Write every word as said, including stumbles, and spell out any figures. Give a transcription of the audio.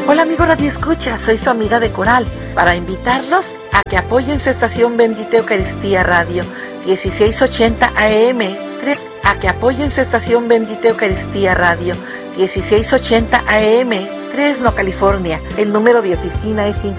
Hola amigo Radio Escucha, soy su amiga de Coral, para invitarlos a que apoyen su estación Bendita Eucaristía Radio dieciséis ochenta A M, tres, a que apoyen su estación Bendita Eucaristía Radio dieciséis ochenta A M, Fresno, California. El número de oficina es cinco